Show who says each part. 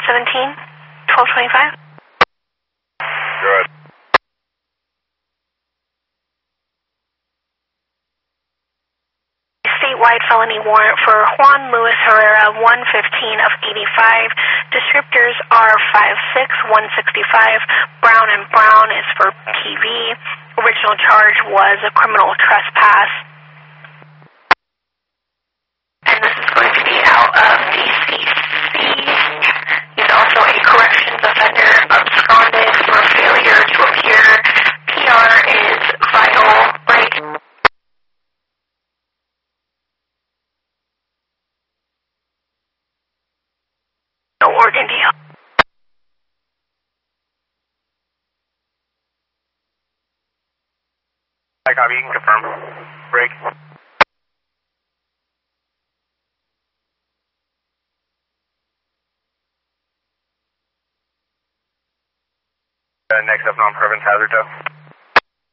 Speaker 1: 117, 1225.
Speaker 2: Good.
Speaker 1: Statewide felony warrant for Juan Luis Herrera, 115 of 85. Descriptors are 5'6", 165. Brown and Brown is for TV. Original charge was a criminal trespass. And this is going to be out of DCC. He's also a corrections offender, absconded for failure to appear. PR is vital, break. No organ deal.
Speaker 2: I copy, you can confirm. Break. Next up, non-prevalent hazard, though.